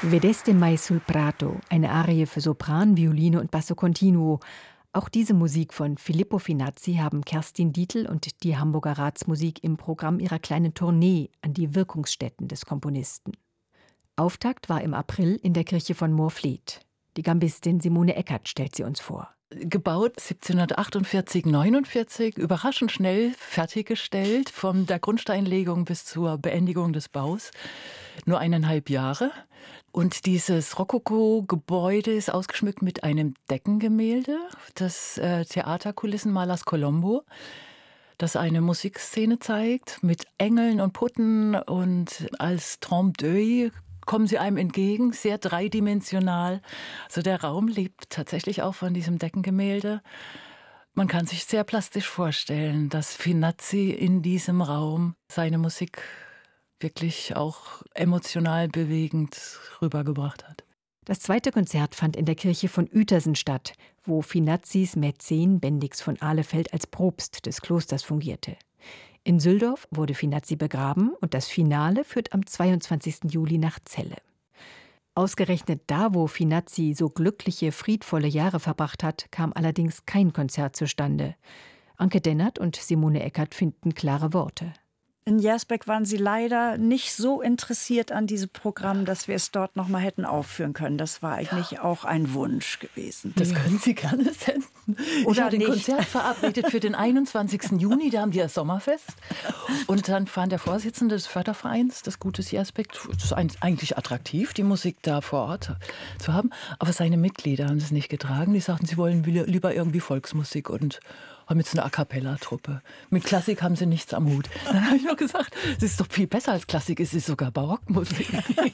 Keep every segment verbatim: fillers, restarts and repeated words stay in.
Vedeste mai sul prato, eine Arie für Sopran, Violine und Basso Continuo. Auch diese Musik von Filippo Finazzi haben Kerstin Dietl und die Hamburger Ratsmusik im Programm ihrer kleinen Tournee an die Wirkungsstätten des Komponisten. Auftakt war im April in der Kirche von Moorfleet. Die Gambistin Simone Eckert stellt sie uns vor. Gebaut siebzehnhundertachtundvierzig, neunundvierzig, überraschend schnell fertiggestellt, von der Grundsteinlegung bis zur Beendigung des Baus. Nur eineinhalb Jahre. Und dieses Rokoko-Gebäude ist ausgeschmückt mit einem Deckengemälde des äh, Theaterkulissenmalers Colombo, das eine Musikszene zeigt mit Engeln und Putten, und als Trompe d'œil kommen sie einem entgegen, sehr dreidimensional. Also der Raum lebt tatsächlich auch von diesem Deckengemälde. Man kann sich sehr plastisch vorstellen, dass Finazzi in diesem Raum seine Musik wirklich auch emotional bewegend rübergebracht hat. Das zweite Konzert fand in der Kirche von Uetersen statt, wo Finazzis Mäzen Bendix von Ahlefeld als Propst des Klosters fungierte. In Süldorf wurde Finazzi begraben und das Finale führt am zweiundzwanzigsten Juli nach Celle. Ausgerechnet da, wo Finazzi so glückliche, friedvolle Jahre verbracht hat, kam allerdings kein Konzert zustande. Anke Dennert und Simone Eckert finden klare Worte. In Jersbeck waren sie leider nicht so interessiert an diesem Programm, dass wir es dort noch mal hätten aufführen können. Das war eigentlich auch ein Wunsch gewesen. Das können Sie gerne senden. Oder ich habe ein nicht. Konzert verabredet für den einundzwanzigsten Juni, da haben die das Sommerfest. Und dann fand der Vorsitzende des Fördervereins, des Gutes Jersbeck, das ist eigentlich attraktiv, die Musik da vor Ort zu haben. Aber seine Mitglieder haben es nicht getragen. Die sagten, sie wollen lieber irgendwie Volksmusik und haben jetzt eine A-Cappella-Truppe. Mit Klassik haben sie nichts am Hut. Dann habe ich noch gesagt, es ist doch viel besser als Klassik, es ist sogar Barockmusik.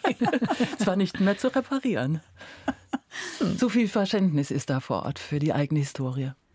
Es war nicht mehr zu reparieren. So viel Verständnis ist da vor Ort für die eigene Historie.